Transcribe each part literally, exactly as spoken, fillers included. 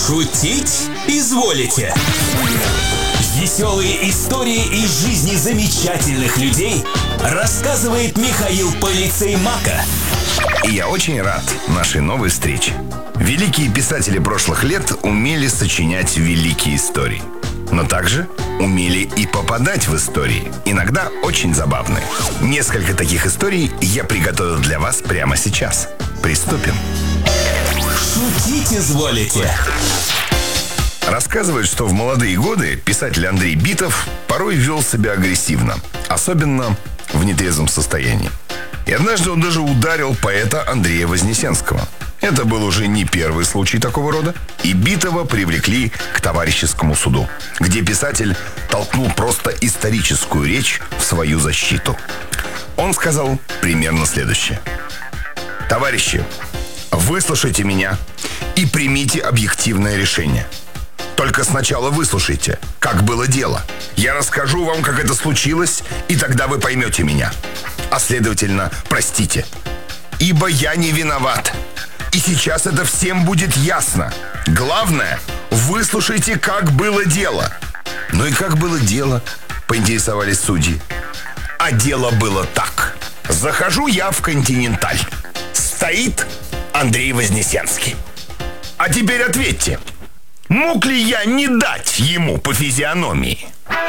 Шутить изволите? Веселые истории из жизни замечательных людей рассказывает Михаил Полицеймака. И я очень рад нашей новой встрече. Великие писатели прошлых лет умели сочинять великие истории, но также умели и попадать в истории, иногда очень забавные. Несколько таких историй я приготовил для вас прямо сейчас. Приступим. Шутить изволите? Рассказывают, что в молодые годы писатель Андрей Битов порой вел себя агрессивно, особенно в нетрезвом состоянии. И однажды он даже ударил поэта Андрея Вознесенского. Это был уже не первый случай такого рода, и Битова привлекли к товарищескому суду, где писатель толкнул просто историческую речь в свою защиту. Он сказал примерно следующее: «Товарищи, выслушайте меня и примите объективное решение. Только сначала выслушайте, как было дело. Я расскажу вам, как это случилось, и тогда вы поймете меня. А следовательно, простите. Ибо я не виноват. И сейчас это всем будет ясно. Главное, выслушайте, как было дело». «Ну и как было дело?» — поинтересовались судьи. «А дело было так. Захожу я в «Континенталь». Стоит Андрей Вознесенский. А теперь ответьте, мог ли я не дать ему по физиономии?»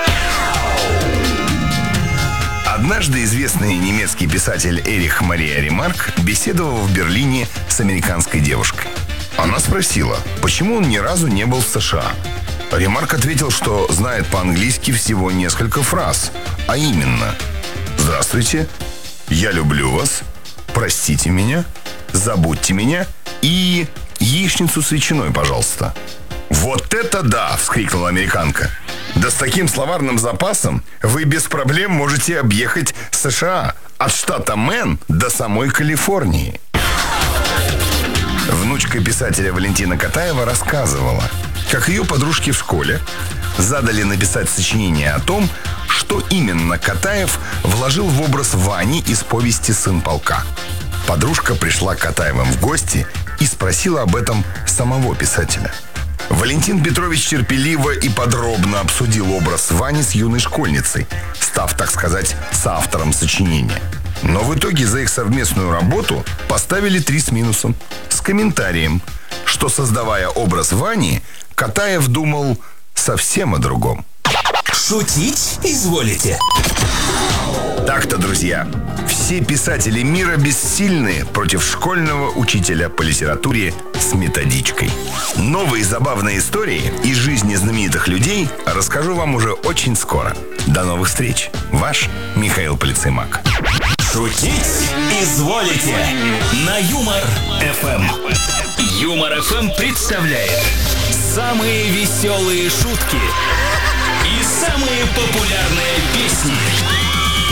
Однажды известный немецкий писатель Эрих Мария Ремарк беседовал в Берлине с американской девушкой. Она спросила, почему он ни разу не был в США. Ремарк ответил, что знает по-английски всего несколько фраз, а именно: «Здравствуйте», «Я люблю вас», «Простите меня», «Забудьте меня» и «Яичницу с ветчиной, пожалуйста». «Вот это да!» — вскрикнула американка. «Да с таким словарным запасом вы без проблем можете объехать США от штата Мэн до самой Калифорнии». Внучка писателя Валентина Катаева рассказывала, как ее подружки в школе задали написать сочинение о том, что именно Катаев вложил в образ Вани из повести «Сын полка». Подружка пришла к Катаевым в гости и спросила об этом самого писателя. Валентин Петрович терпеливо и подробно обсудил образ Вани с юной школьницей, став, так сказать, соавтором сочинения. Но в итоге за их совместную работу поставили три с минусом, с комментарием, что, создавая образ Вани, Катаев думал совсем о другом. Шутить изволите? Так-то, друзья, все писатели мира бессильны против школьного учителя по литературе с методичкой. Новые забавные истории из жизни знаменитых людей расскажу вам уже очень скоро. До новых встреч. Ваш Михаил Полицеймак. Шутить изволите? На Юмор-эф эм. Юмор-эф эм представляет самые веселые шутки и самые популярные песни.